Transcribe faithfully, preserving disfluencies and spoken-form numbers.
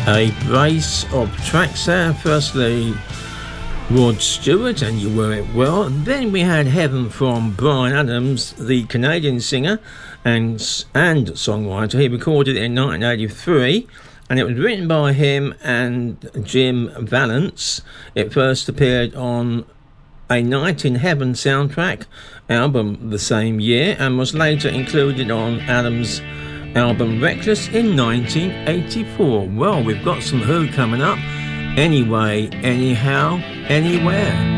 A brace of tracks there. Firstly, Rod Stewart and You Wear It Well. And then we had Heaven from Bryan Adams, the Canadian singer and and songwriter. He recorded it in nineteen eighty-three, and it was written by him and Jim Vallance. It first appeared on a Night in Heaven soundtrack album the same year, and was later included on Adams' album Reckless in nineteen eighty-four. Well, we've got some Who coming up. Anyway, anyhow, anywhere.